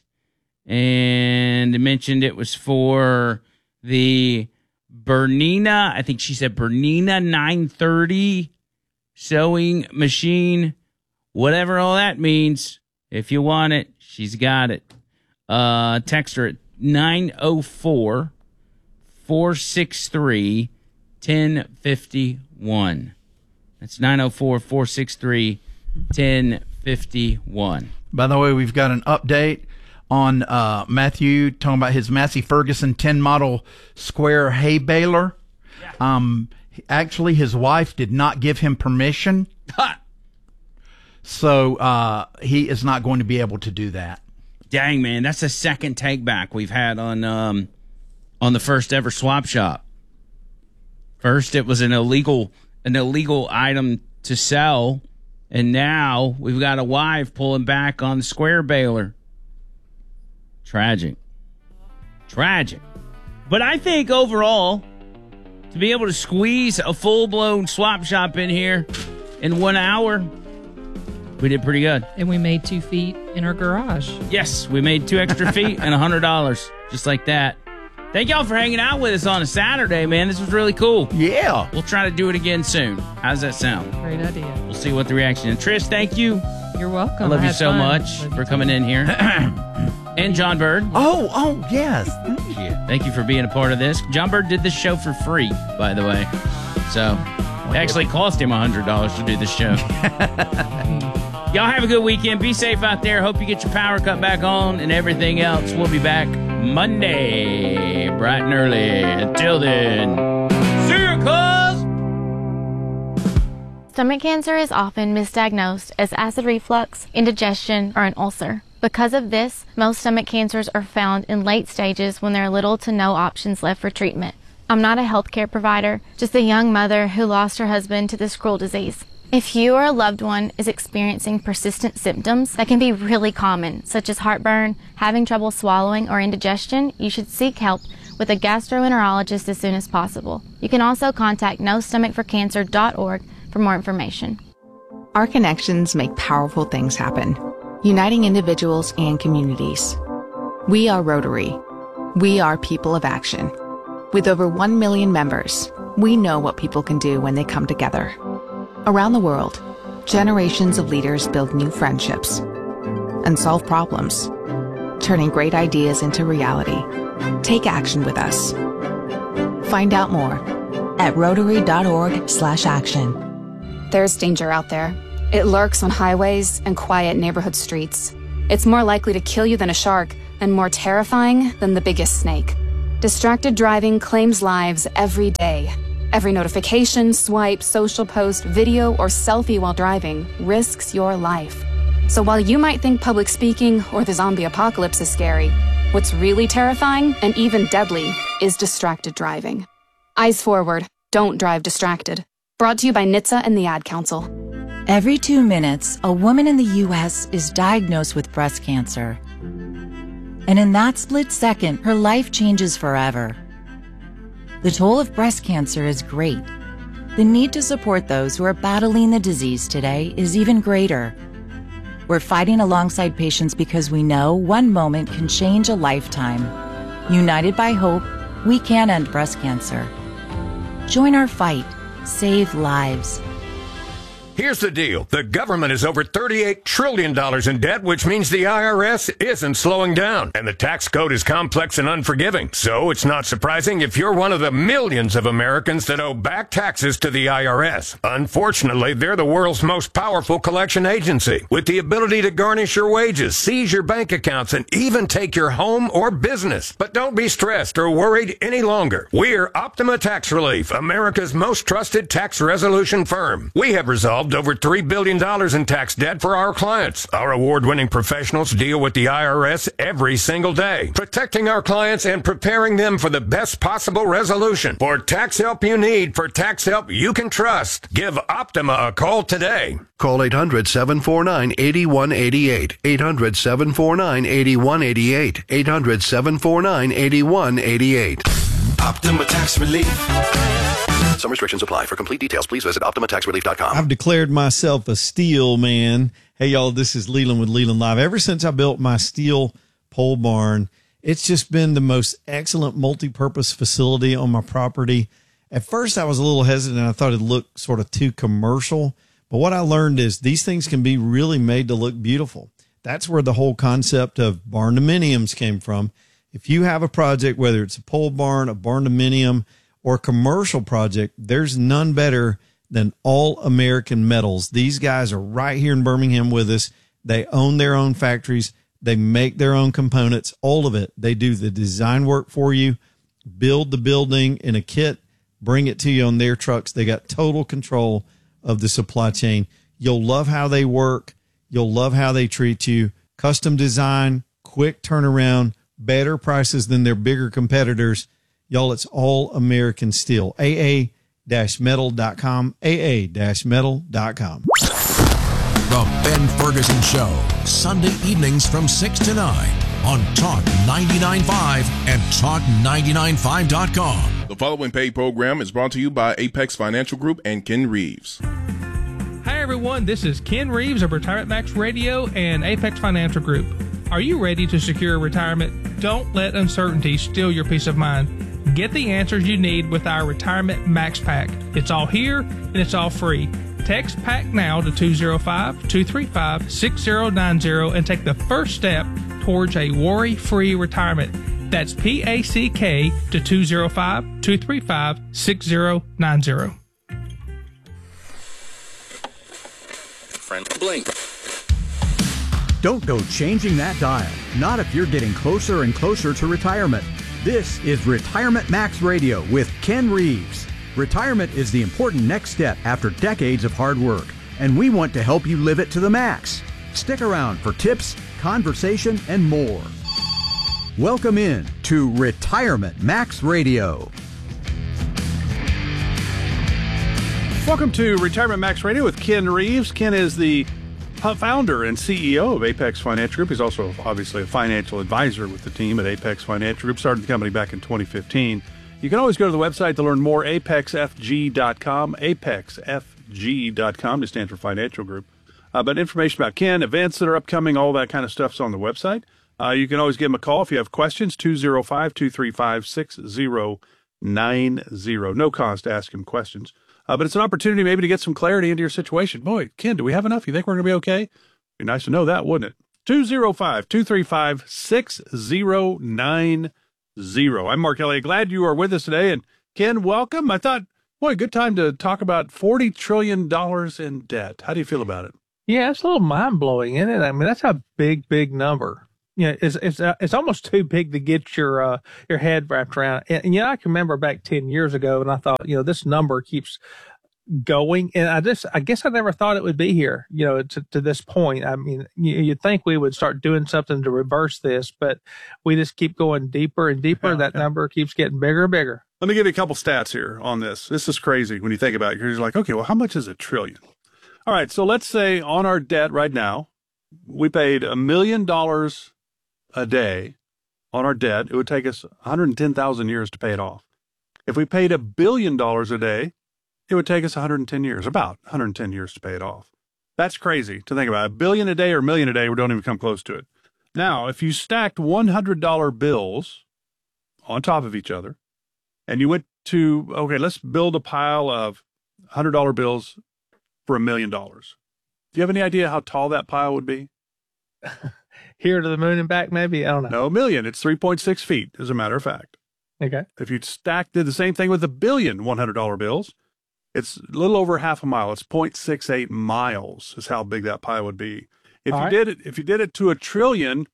and mentioned it was for the Bernina, I think she said Bernina nine thirty sewing machine, whatever all that means. If you want it, she's got it. Uh, text her at nine oh four, four six three, one oh five one. That's nine oh four, four six three, one oh five one. By the way, we've got an update on uh, Matthew talking about his Massey Ferguson ten model square hay baler. Yeah. Um, actually, his wife did not give him permission. So uh, he is not going to be able to do that. Dang, man, that's the second take back we've had on um, on the first ever swap shop. First, it was an illegal an illegal item to sell, and now we've got a wife pulling back on the square baler. Tragic. Tragic. But I think overall, to be able to squeeze a full-blown swap shop in here in one hour, we did pretty good. And we made two feet in our garage. Yes, we made two extra feet and one hundred dollars, just like that. Thank y'all for hanging out with us on a Saturday, man. This was really cool. Yeah. We'll try to do it again soon. How's that sound? Great idea. We'll see what the reaction is. Trish, thank you. You're welcome. I love I you so fun. much love for you coming too. in here. And John Bird. Oh, oh, yes. Yeah. Thank you for being a part of this. John Bird did this show for free, by the way. So it actually cost him one hundred dollars to do this show. Y'all have a good weekend. Be safe out there. Hope you get your power cut back on and everything else. We'll be back Monday, bright and early. Until then, see you, cuz! Stomach cancer is often misdiagnosed as acid reflux, indigestion, or an ulcer. Because of this, most stomach cancers are found in late stages when there are little to no options left for treatment. I'm not a healthcare provider, just a young mother who lost her husband to this cruel disease. If you or a loved one is experiencing persistent symptoms that can be really common, such as heartburn, having trouble swallowing, or indigestion, you should seek help with a gastroenterologist as soon as possible. You can also contact no stomach for cancer dot org for more information. Our connections make powerful things happen, uniting individuals and communities. We are Rotary. We are people of action. With over one million members, we know what people can do when they come together. Around the world, generations of leaders build new friendships and solve problems, turning great ideas into reality. Take action with us. Find out more at rotary dot org slash action. There's danger out there. It lurks on highways and quiet neighborhood streets. It's more likely to kill you than a shark, and more terrifying than the biggest snake. Distracted driving claims lives every day. Every notification, swipe, social post, video, or selfie while driving risks your life. So while you might think public speaking or the zombie apocalypse is scary, what's really terrifying and even deadly is distracted driving. Eyes forward. Don't drive distracted. Brought to you by N H T S A and the Ad Council. Every two minutes, a woman in the U S is diagnosed with breast cancer. And in that split second, her life changes forever. The toll of breast cancer is great. The need to support those who are battling the disease today is even greater. We're fighting alongside patients because we know one moment can change a lifetime. United by hope, we can end breast cancer. Join our fight. Save lives. Here's the deal. The government is over thirty-eight trillion dollars in debt, which means the I R S isn't slowing down. And the tax code is complex and unforgiving. So it's not surprising if you're one of the millions of Americans that owe back taxes to the I R S. Unfortunately, they're the world's most powerful collection agency, with the ability to garnish your wages, seize your bank accounts, and even take your home or business. But don't be stressed or worried any longer. We're Optima Tax Relief, America's most trusted tax resolution firm. We have resolved over three billion dollars in tax debt for our clients. Our award-winning professionals deal with the I R S every single day, protecting our clients and preparing them for the best possible resolution. For tax help you need, for tax help you can trust, give Optima a call today. Call eight hundred, seven four nine, eight one eight eight. eight hundred, seven four nine, eight one eight eight. eight hundred, seven four nine, eight one eight eight. Optima Tax Relief. Some restrictions apply. For complete details, please visit optima tax relief dot com. I've declared myself a steel man. Hey, y'all, this is Leland with Leland Live. Ever since I built my steel pole barn, it's just been the most excellent multi-purpose facility on my property. At first, I was a little hesitant. I thought it looked sort of too commercial. But what I learned is these things can be really made to look beautiful. That's where the whole concept of barn-dominiums came from. If you have a project, whether it's a pole barn, a barn-dominium, or a commercial project, there's none better than All American Metals. These guys are right here in Birmingham with us. They own their own factories. They make their own components, all of it. They do the design work for you, build the building in a kit, bring it to you on their trucks. They got total control of the supply chain. You'll love how they work. You'll love how they treat you. Custom design, quick turnaround, better prices than their bigger competitors. Y'all, it's All American Steel. A A metal dot com. A A metal dot com. The Ben Ferguson Show, Sunday evenings from six to nine on Talk ninety-nine point five and Talk ninety-nine five dot com. The following paid program is brought to you by Apex Financial Group and Ken Reeves. Hi, everyone. This is Ken Reeves of Retirement Max Radio and Apex Financial Group. Are you ready to secure retirement? Don't let uncertainty steal your peace of mind. Get the answers you need with our Retirement Max Pack. It's all here and it's all free. Text PACK now to two oh five, two three five, six oh nine oh and take the first step towards a worry-free retirement. That's P A C K to two oh five, two three five, six oh nine oh. Friend Blink. Don't go changing that dial. Not if you're getting closer and closer to retirement. This is Retirement Max Radio with Ken Reeves. Retirement is the important next step after decades of hard work, and we want to help you live it to the max. Stick around for tips, conversation, and more. Welcome in to Retirement Max Radio. Welcome to Retirement Max Radio with Ken Reeves. Ken is the founder and C E O of Apex Financial Group. He's also obviously a financial advisor with the team at Apex Financial Group. Started the company back in twenty fifteen. You can always go to the website to learn more, apex f g dot com, apex f g dot com to stand for Financial Group. Uh, but information about Ken, events that are upcoming, all that kind of stuff's on the website. Uh, you can always give him a call if you have questions, two oh five, two three five, six oh nine oh. No cost to ask him questions. Uh, but it's an opportunity maybe to get some clarity into your situation. Boy, Ken, do we have enough? You think we're going to be okay? Be nice to know that, wouldn't it? two oh five, two three five, six oh nine oh. I'm Mark Elliott. Glad you are with us today. And Ken, welcome. I thought, boy, good time to talk about forty trillion dollars in debt. How do you feel about it? Yeah, it's a little mind blowing, isn't it? I mean, that's a big, big number. You know, it's it's uh, it's almost too big to get your uh, your head wrapped around. And, and you know, I can remember back ten years ago, and I thought, you know, this number keeps going, and I just I guess I never thought it would be here. You know, to to this point. I mean, you, you'd think we would start doing something to reverse this, but we just keep going deeper and deeper. Yeah, that yeah. number keeps getting bigger and bigger. Let me give you a couple stats here on this. This is crazy when you think about it. You're like, okay, well, how much is a trillion? All right, so let's say on our debt right now, we paid a million dollars a day on our debt. It would take us one hundred ten thousand years to pay it off. If we paid a billion dollars a day, it would take us one hundred ten years, about one hundred ten years to pay it off. That's crazy to think about. A billion a day or a million a day, we don't even come close to it. Now, if you stacked one hundred dollar bills on top of each other, and you went to, okay, let's build a pile of one hundred dollar bills for a million dollars. Do you have any idea how tall that pile would be? Here to the moon and back, maybe? I don't know. No, a million. It's three point six feet, as a matter of fact. Okay. If you stacked did the same thing with a billion one hundred dollar bills, it's a little over half a mile. It's zero point six eight miles is how big that pile would be. If All you right. did it, if you did it to a trillion,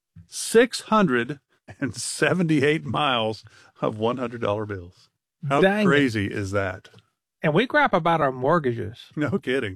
six hundred seventy-eight miles of one hundred dollar bills. How Dang it. crazy is that? And we crap about our mortgages. No kidding.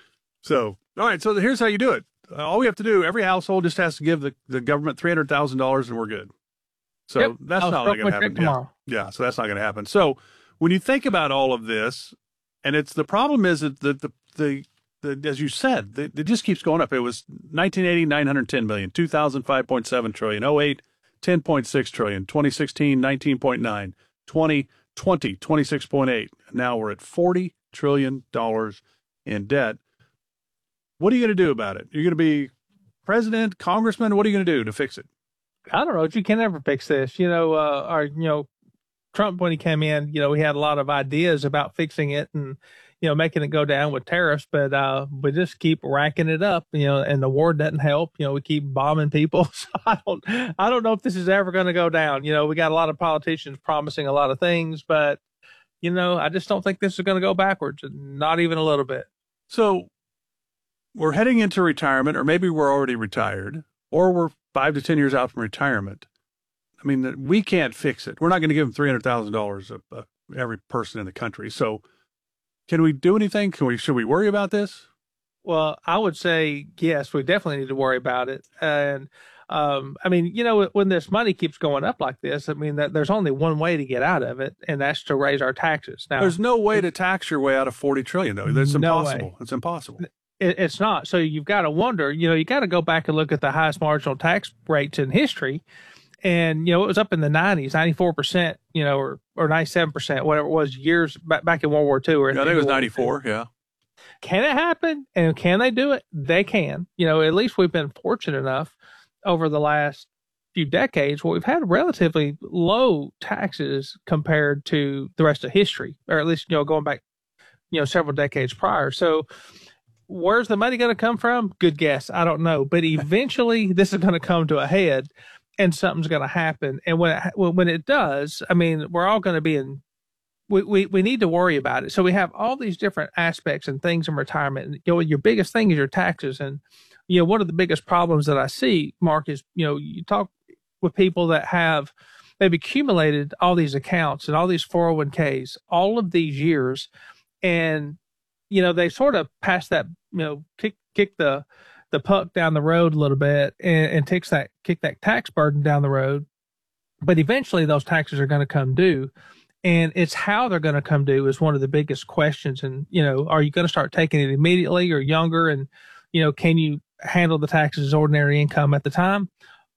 So, all right. So here's how you do it. Uh, all we have to do, every household just has to give the, the government three hundred thousand dollars and we're good. So Yep. that's I'll not stroke going to my happen. trick tomorrow. Yeah. yeah. So that's not going to happen. So when you think about all of this, and it's the problem is that the, the, the, the as you said, the, it just keeps going up. It was nineteen eighty, nine hundred ten million, two thousand, five point seven trillion, oh eight, ten point six trillion, twenty sixteen, nineteen point nine, twenty twenty, twenty-six point eight. Now we're at forty trillion dollars in debt. What are you going to do about it? You're going to be president, congressman? What are you going to do to fix it? I don't know. You can never fix this. You know, uh, our, you know, Trump, when he came in, you know, we had a lot of ideas about fixing it and, you know, making it go down with tariffs, but uh, we just keep racking it up, you know, and the war doesn't help. You know, we keep bombing people. So I don't, I don't know if this is ever going to go down. You know, we got a lot of politicians promising a lot of things, but, you know, I just don't think this is going to go backwards, not even a little bit. So we're heading into retirement, or maybe we're already retired, or we're five to ten years out from retirement. I mean, we can't fix it. We're not going to give them three hundred thousand dollars a, a, every person in the country. So can we do anything? Can we, should we worry about this? Well, I would say, yes, we definitely need to worry about it. And, um, I mean, you know, when this money keeps going up like this, I mean, that there's only one way to get out of it, and that's to raise our taxes. Now, There's no way to tax your way out of forty trillion dollars, though. That's No impossible. way. It's impossible. it, it's not. So you've got to wonder, you know, you got to go back and look at the highest marginal tax rates in history. And, you know, it was up in the nineties, ninety-four percent, you know, or, or ninety-seven percent, whatever it was, years back, back in World War Two. Or Yeah, I think it was ninety-four, yeah. Can it happen? And can they do it? They can. You know, at least we've been fortunate enough over the last few decades where we've had relatively low taxes compared to the rest of history, or at least, you know, going back, you know, several decades prior. So where's the money going to come from? Good guess. I don't know. But eventually this is going to come to a head and something's going to happen. And when it, when it does, I mean, we're all going to be in, we, we, we need to worry about it. So we have all these different aspects and things in retirement. And, you know, your biggest thing is your taxes. And, you know, one of the biggest problems that I see, Mark, is, you know, you talk with people that have, they've accumulated all these accounts and all these four oh one k's all of these years. And, you know, they sort of pass that, you know, kick, kick the, the puck down the road a little bit and, and takes that, kick that tax burden down the road. But eventually those taxes are going to come due. And it's how they're going to come due is one of the biggest questions. And, you know, are you going to start taking it immediately or younger? And, you know, can you handle the taxes as ordinary income at the time?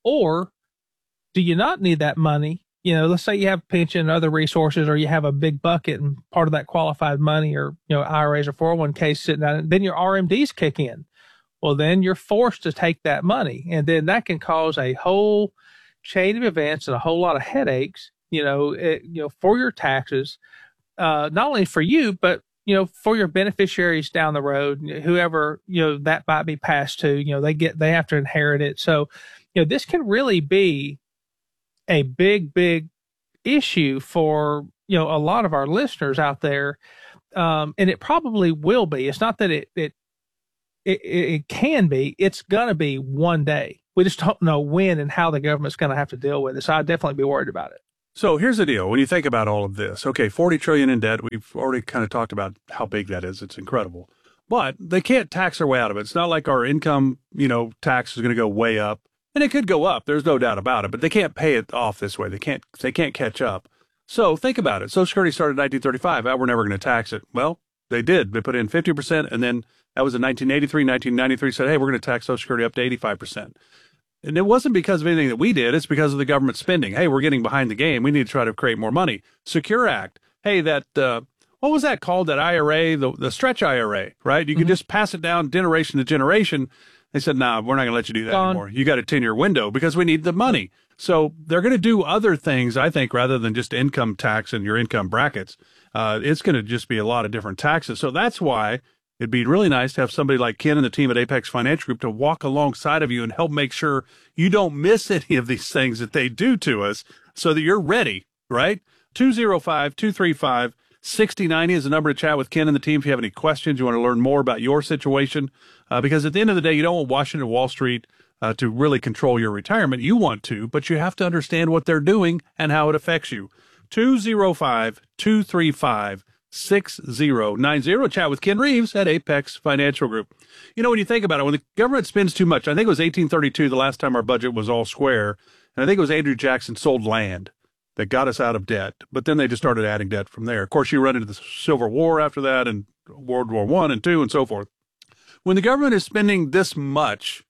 Or do you not need that money? You know, let's say you have pension and other resources, or you have a big bucket and part of that qualified money, or, you know, I R As or four oh one k's sitting down, then your R M Ds kick in. Well, then you're forced to take that money. And then that can cause a whole chain of events and a whole lot of headaches, you know, it, you know, for your taxes, uh, not only for you, but, you know, for your beneficiaries down the road, whoever, you know, that might be passed to, you know, they get, they have to inherit it. So, you know, this can really be a big, big issue for, you know, a lot of our listeners out there. Um, and it probably will be. It's not that it, it, it, it, it can be. It's going to be one day. We just don't know when and how the government's going to have to deal with it. So I'd definitely be worried about it. So here's the deal. When you think about all of this, okay, forty trillion dollars in debt, we've already kind of talked about how big that is. It's incredible. But they can't tax their way out of it. It's not like our income, you know, tax is going to go way up. And it could go up. There's no doubt about it. But they can't pay it off this way. They can't they can't catch up. So think about it. Social Security started in nineteen thirty-five. Oh, we're never going to tax it. Well, they did. They put in fifty percent. And then that was in nineteen eighty-three, nineteen ninety-three said, hey, we're going to tax Social Security up to eighty-five percent. And it wasn't because of anything that we did. It's because of the government spending. Hey, we're getting behind the game. We need to try to create more money. Secure Act. Hey, that, uh, what was that called? That I R A, the, the stretch I R A, right? You mm-hmm. can just pass it down generation to generation. They said, nah, we're not going to let you do that Gone. anymore. You got a ten-year window because we need the money. So they're going to do other things, I think, rather than just income tax and your income brackets. Uh, it's going to just be a lot of different taxes. So that's why it'd be really nice to have somebody like Ken and the team at Apex Financial Group to walk alongside of you and help make sure you don't miss any of these things that they do to us so that you're ready, right? two oh five, two three five, six oh nine oh is the number to chat with Ken and the team if you have any questions, you want to learn more about your situation. Uh, because at the end of the day, you don't want Washington, Wall Street uh, to really control your retirement. You want to, but you have to understand what they're doing and how it affects you. two oh five, two three five, six oh nine oh. Chat with Ken Reeves at Apex Financial Group. You know, when you think about it, when the government spends too much, I think it was eighteen thirty-two, the last time our budget was all square, and I think it was Andrew Jackson sold land that got us out of debt, but then they just started adding debt from there. Of course, you run into the Civil War after that and World War One and Two and so forth. When the government is spending this much,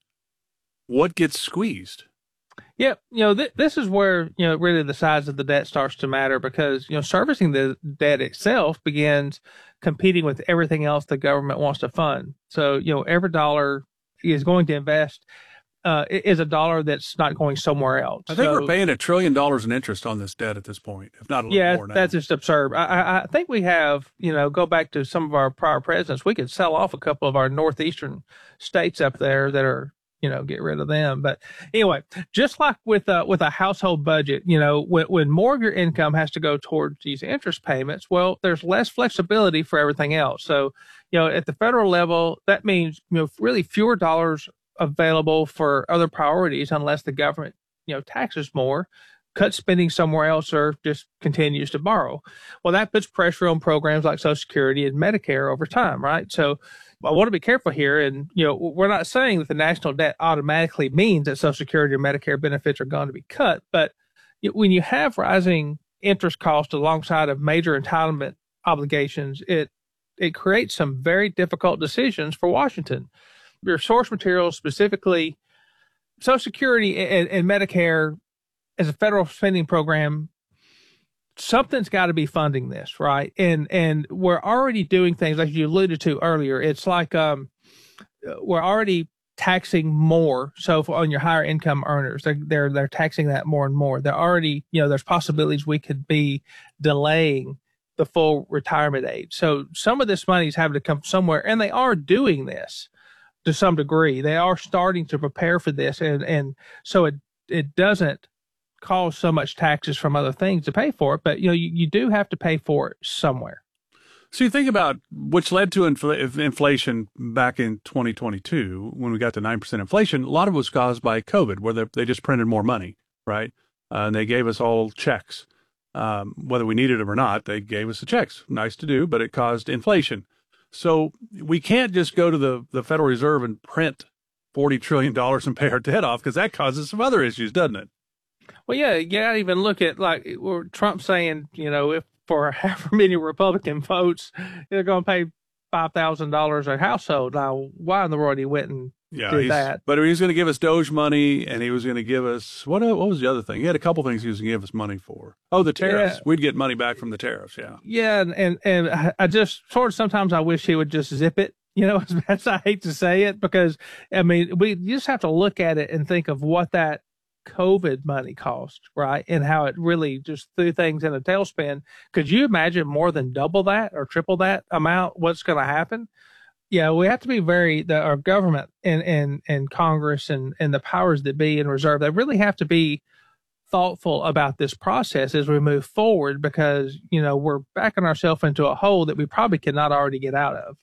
what gets squeezed? Yeah, you know, th- this is where, you know, really the size of the debt starts to matter because, you know, servicing the debt itself begins competing with everything else the government wants to fund. So, you know, every dollar is going to invest uh, is a dollar that's not going somewhere else. I think so, we're paying a trillion dollars in interest on this debt at this point, if not a little yeah, more now. That's just absurd. I, I, I think we have, you know, go back to some of our prior presidents, we could sell off a couple of our northeastern states up there that are, you know, get rid of them. But anyway, just like with a, with a household budget, you know, when, when more of your income has to go towards these interest payments, well, there's less flexibility for everything else. So, you know, at the federal level, that means, you know, really fewer dollars available for other priorities unless the government, you know, taxes more, cuts spending somewhere else, or just continues to borrow. Well, that puts pressure on programs like Social Security and Medicare over time, right? So I want to be careful here. And, you know, we're not saying that the national debt automatically means that Social Security or Medicare benefits are going to be cut. But when you have rising interest costs alongside of major entitlement obligations, it it creates some very difficult decisions for Washington. Your source material, specifically Social Security and, and Medicare as a federal spending program, something's got to be funding this, right? And and we're already doing things like you alluded to earlier. It's like um, we're already taxing more. So for, on your higher income earners, they're, they're they're taxing that more and more. They're already, you know, there's possibilities we could be delaying the full retirement age. So some of this money is having to come somewhere, and they are doing this to some degree. They are starting to prepare for this, and and so it it doesn't cause so much taxes from other things to pay for it, but you know you, you do have to pay for it somewhere. So you think about which led to infl- inflation back in twenty twenty-two when we got to nine percent inflation. A lot of it was caused by COVID, where they, they just printed more money, right? Uh, and they gave us all checks. Um, whether we needed them or not, they gave us the checks. Nice to do, but it caused inflation. So we can't just go to the, the Federal Reserve and print forty trillion dollars and pay our debt off, because that causes some other issues, doesn't it? Well, yeah, you got to even look at, like, Trump saying, you know, if for however many Republican votes, they're going to pay five thousand dollars a household. Now, why in the world he went and yeah, did that? But he was going to give us Doge money, and he was going to give us, what what was the other thing? He had a couple things he was going to give us money for. Oh, the tariffs. Yeah. We'd get money back from the tariffs, yeah. Yeah, and, and, and I just sort of sometimes I wish he would just zip it. You know, as bad as I hate to say it, because, I mean, we you just have to look at it and think of what that COVID money cost, right? And how it really just threw things in a tailspin. Could you imagine more than double that or triple that amount? What's going to happen? Yeah, we have to be very, the, our government and, and, and Congress and, and the powers that be in reserve, they really have to be thoughtful about this process as we move forward, because, you know, we're backing ourselves into a hole that we probably cannot already get out of.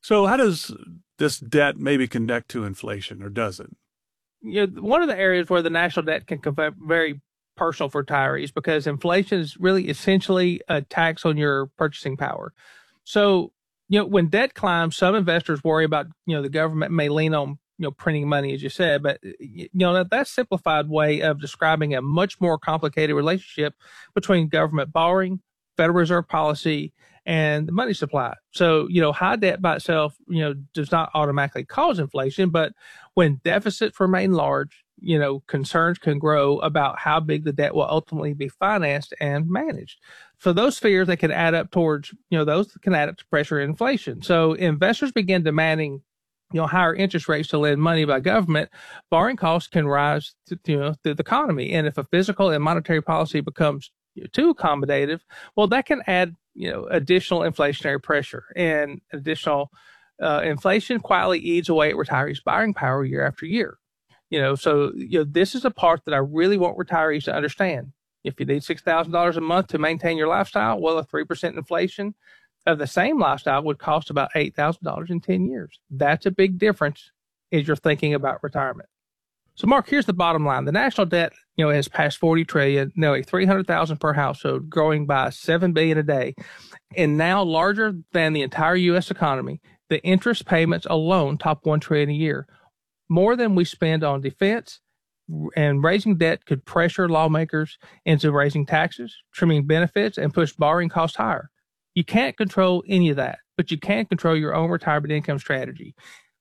So how does this debt maybe connect to inflation, or does it? You know, one of the areas where the national debt can come very personal for retirees, because inflation is really essentially a tax on your purchasing power. So, you know, when debt climbs, some investors worry about, you know, the government may lean on, you know, printing money, as you said, but, you know, that, that's a simplified way of describing a much more complicated relationship between government borrowing, Federal Reserve policy, and the money supply. So, you know, high debt by itself, you know, does not automatically cause inflation, but when deficits remain large, you know, concerns can grow about how big the debt will ultimately be financed and managed. So those fears, they can add up towards, you know, those can add up to pressure and inflation. So investors begin demanding, you know, higher interest rates to lend money by government. Borrowing costs can rise, to, you know, through the economy. And if a fiscal and monetary policy becomes too accommodative, well, that can add, you know, additional inflationary pressure, and additional uh, inflation quietly eats away at retirees' buying power year after year. You know, so, you know, this is a part that I really want retirees to understand. If you need six thousand dollars a month to maintain your lifestyle, well, a three percent inflation of the same lifestyle would cost about eight thousand dollars in ten years. That's a big difference as you're thinking about retirement. So, Mark, here's the bottom line. The national debt, you know, has passed forty trillion dollars, nearly three hundred thousand dollars per household, growing by seven billion dollars a day, and now larger than the entire U S economy. The interest payments alone top one trillion dollars a year, more than we spend on defense, and raising debt could pressure lawmakers into raising taxes, trimming benefits, and push borrowing costs higher. You can't control any of that, but you can control your own retirement income strategy.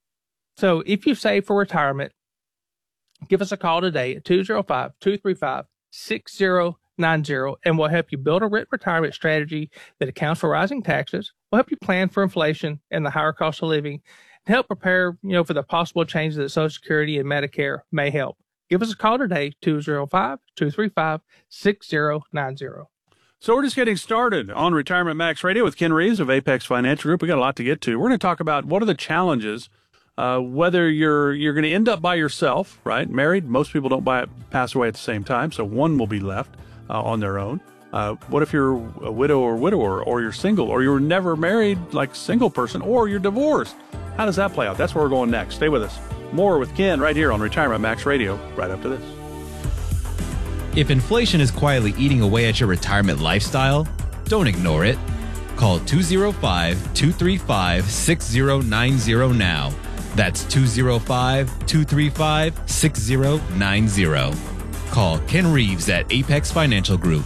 So if you save for retirement, give us a call today at two oh five, two three five, six oh nine oh, and we'll help you build a retirement strategy that accounts for rising taxes. We'll help you plan for inflation and the higher cost of living, and help prepare, you know, for the possible changes that Social Security and Medicare may help. Give us a call today, two oh five, two three five, six oh nine oh. So we're just getting started on Retirement Max Radio with Ken Reeves of Apex Financial Group. We got a lot to get to. We're going to talk about what are the challenges, uh, whether you're you're going to end up by yourself, right? Married. Most people don't buy it, pass away at the same time, so one will be left uh, on their own. Uh, what if you're a widow or widower, or you're single, or you're never married, like single person, or you're divorced? How does that play out? That's where we're going next. Stay with us. More with Ken right here on Retirement Max Radio, right after this. If inflation is quietly eating away at your retirement lifestyle, don't ignore it. Call two oh five, two three five, six oh nine oh now. That's two oh five, two three five, six oh nine oh. Call Ken Reeves at Apex Financial Group.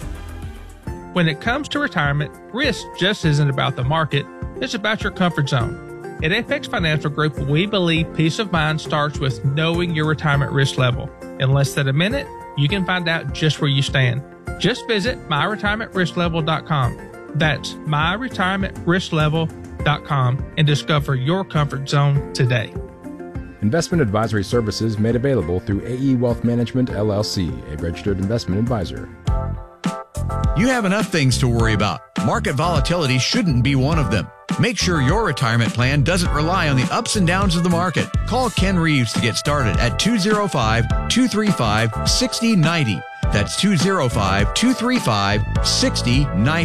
When it comes to retirement, risk just isn't about the market, it's about your comfort zone. At Apex Financial Group, we believe peace of mind starts with knowing your retirement risk level. In less than a minute, you can find out just where you stand. Just visit my retirement risk level dot com. That's my retirement risk level dot com and discover your comfort zone today. Investment advisory services made available through A E Wealth Management, L L C, a registered investment advisor. You have enough things to worry about. Market volatility shouldn't be one of them. Make sure your retirement plan doesn't rely on the ups and downs of the market. Call Ken Reeves to get started at two oh five, two three five, six oh nine oh. That's two oh five, two three five, six oh nine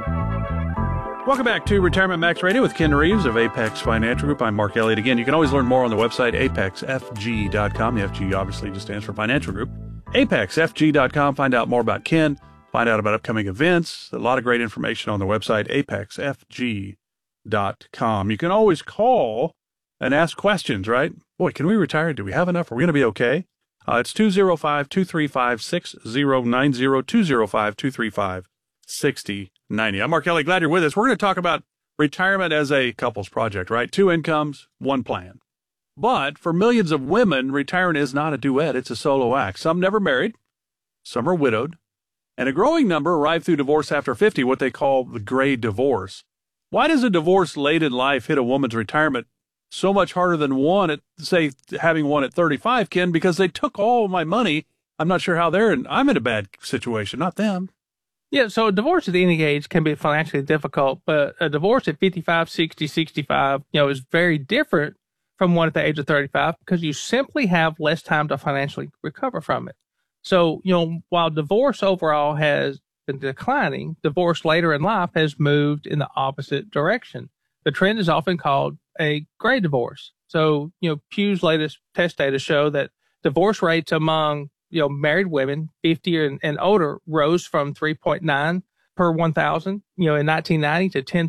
oh. Welcome back to Retirement Max Radio with Ken Reeves of Apex Financial Group. I'm Mark Elliott. Again, you can always learn more on the website, apex f g dot com. The F G obviously just stands for Financial Group. apex f g dot com. Find out more about Ken. Find out about upcoming events. A lot of great information on the website, apex f g dot com. You can always call and ask questions, right? Boy, can we retire? Do we have enough? Are we going to be okay? Uh, it's two oh five, two three five, six oh nine oh, two oh five, two three five, six oh nine oh. I'm Mark Kelly. Glad you're with us. We're going to talk about retirement as a couple's project, right? Two incomes, one plan. But for millions of women, retiring is not a duet. It's a solo act. Some never married. Some are widowed. And a growing number arrive through divorce after fifty, what they call the gray divorce. Why does a divorce late in life hit a woman's retirement so much harder than one at, say, having one at thirty-five, Ken? Because they took all my money. I'm not sure how they're in. I'm in a bad situation, not them. Yeah, so a divorce at any age can be financially difficult, but a divorce at fifty-five, sixty, sixty-five, you know, is very different from one at the age of thirty-five because you simply have less time to financially recover from it. So, you know, while divorce overall has been declining, divorce later in life has moved in the opposite direction. The trend is often called a gray divorce. So, you know, Pew's latest test data show that divorce rates among, you know, married women fifty and, and older rose from three point nine per one thousand, you know, in nineteen ninety to ten